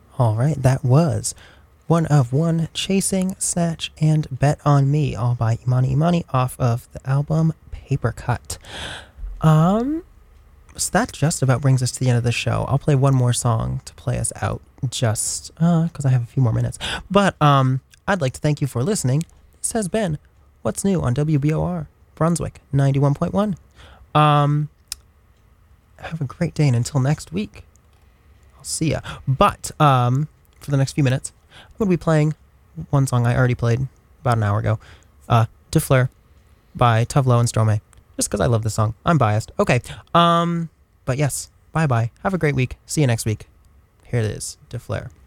All right, that was One of One, Chasing, Snatch, and Bet on Me, all by Imani Imani off of the album Paper Cut. So that just about brings us to the end of the show. I'll play one more song to play us out, just because I have a few more minutes. But I'd like to thank you for listening. This has been What's New on WBOR Brunswick 91.1. Have a great day, and until next week, I'll see ya. But for the next few minutes, I'm going to be playing one song I already played about an hour ago, De Fleur by Tuvlo and Stromae, just because I love this song. I'm biased. Okay, but yes, bye-bye. Have a great week. See you next week. Here it is, De Fleur.